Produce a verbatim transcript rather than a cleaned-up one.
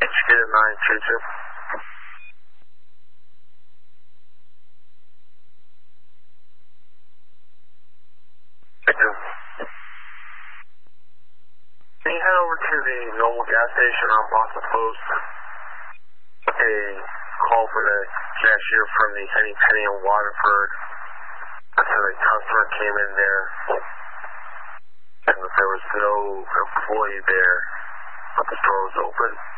Did you get a nine two two? I do. Can you head over to the Noble gas station on Boston Post? A call for the cashier from the Henny Penny in Waterford. I said a customer came in there and there was no employee there, but the store was open.